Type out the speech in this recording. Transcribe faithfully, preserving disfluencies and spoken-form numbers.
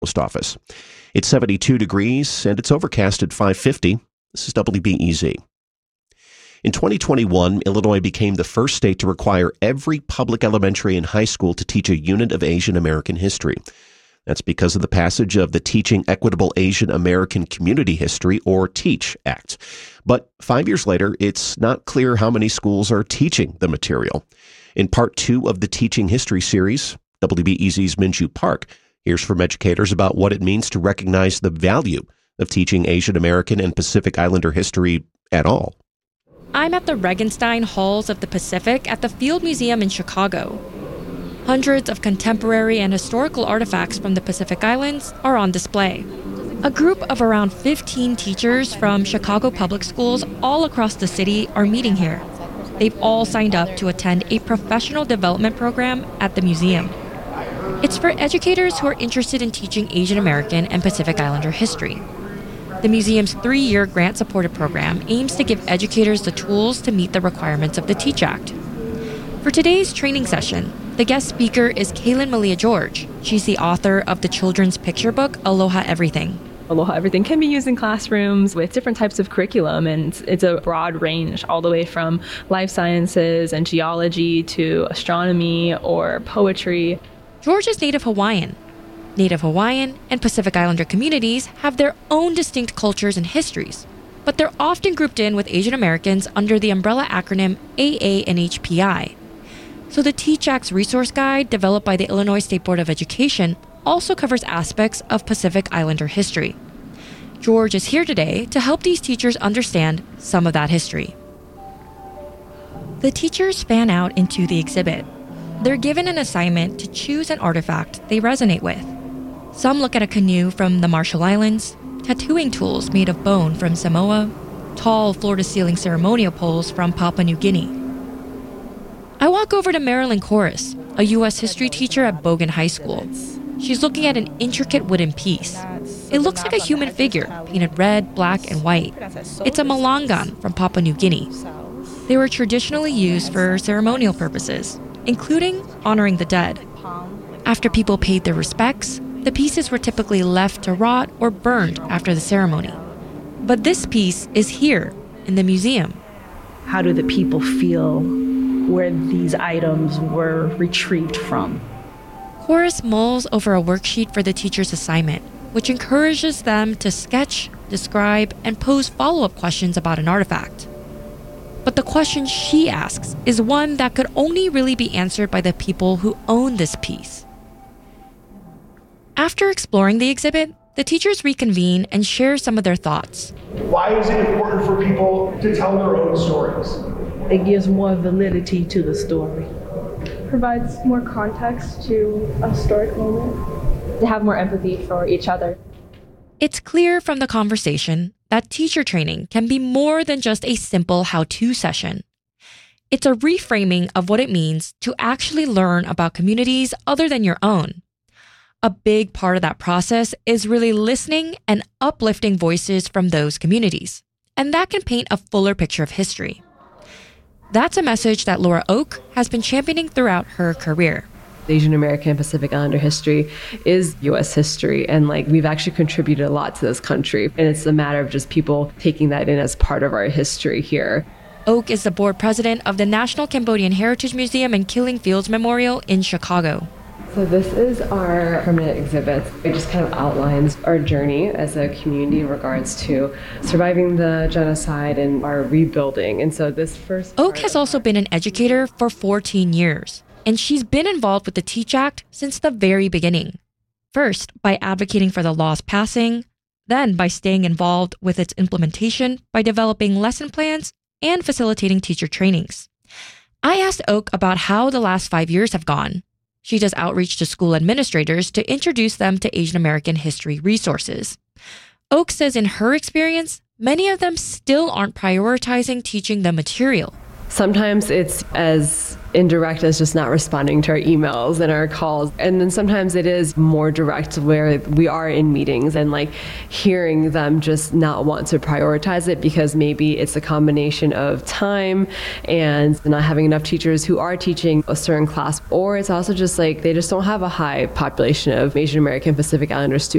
Post Office. It's seventy-two degrees and it's overcast at five fifty. This is W B E Z. In twenty twenty-one, Illinois became the first state to require every public elementary and high school to teach a unit of Asian American history. That's because of the passage of the Teaching Equitable Asian American Community History, or TEACH, Act. But five years later, it's not clear how many schools are teaching the material. In part two of the Teaching History series, W B E Z's Minju Park hears from educators about what it means to recognize the value of teaching Asian American and Pacific Islander history at all. I'm at the Regenstein Halls of the Pacific at the Field Museum in Chicago. Hundreds of contemporary and historical artifacts from the Pacific Islands are on display. A group of around fifteen teachers from Chicago public schools all across the city are meeting here. They've all signed up to attend a professional development program at the museum. It's for educators who are interested in teaching Asian American and Pacific Islander history. The museum's three-year grant-supported program aims to give educators the tools to meet the requirements of the TEACH Act. For today's training session, the guest speaker is Kaylin Malia George. She's the author of the children's picture book, Aloha Everything. Aloha Everything can be used in classrooms with different types of curriculum, and it's, it's a broad range, all the way from life sciences and geology to astronomy or poetry. George is Native Hawaiian. Native Hawaiian and Pacific Islander communities have their own distinct cultures and histories, but they're often grouped in with Asian Americans under the umbrella acronym A A N H P I. So the TEACH Act's resource guide, developed by the Illinois State Board of Education, also covers aspects of Pacific Islander history. George is here today to help these teachers understand some of that history. The teachers fan out into the exhibit. They're given an assignment to choose an artifact they resonate with. Some look at a canoe from the Marshall Islands, tattooing tools made of bone from Samoa, tall floor-to-ceiling ceremonial poles from Papua New Guinea. I walk over to Marilyn Corris, a U S history teacher at Bogan High School. She's looking at an intricate wooden piece. It looks like a human figure, painted red, black, and white. It's a malangan from Papua New Guinea. They were traditionally used for ceremonial purposes, including honoring the dead. After people paid their respects, the pieces were typically left to rot or burned after the ceremony. But this piece is here in the museum. How do the people feel where these items were retrieved from? Corris mulls over a worksheet for the teacher's assignment, which encourages them to sketch, describe, and pose follow-up questions about an artifact. But the question she asks is one that could only really be answered by the people who own this piece. After exploring the exhibit, the teachers reconvene and share some of their thoughts. Why is it important for people to tell their own stories? It gives more validity to the story. Provides more context to a historic moment. To have more empathy for each other. It's clear from the conversation that teacher training can be more than just a simple how-to session. It's a reframing of what it means to actually learn about communities other than your own. A big part of that process is really listening and uplifting voices from those communities. And that can paint a fuller picture of history. That's a message that Laura Oak has been championing throughout her career. Asian American and Pacific Islander history is U S history, and like we've actually contributed a lot to this country, and it's a matter of just people taking that in as part of our history here. Oak is the board president of the National Cambodian Heritage Museum and Killing Fields Memorial in Chicago. So this is our permanent exhibit. It just kind of outlines our journey as a community in regards to surviving the genocide and our rebuilding. And so this first... Oak has also been an educator for fourteen years, and she's been involved with the TEACH Act since the very beginning. First, by advocating for the law's passing, then by staying involved with its implementation by developing lesson plans and facilitating teacher trainings. I asked Oak about how the last five years have gone. She does outreach to school administrators to introduce them to Asian American history resources. Oak says in her experience, many of them still aren't prioritizing teaching the material. Sometimes it's as indirect as just not responding to our emails and our calls. And then sometimes it is more direct where we are in meetings and like hearing them just not want to prioritize it because maybe it's a combination of time and not having enough teachers who are teaching a certain class, or it's also just like they just don't have a high population of Asian American Pacific Islander students.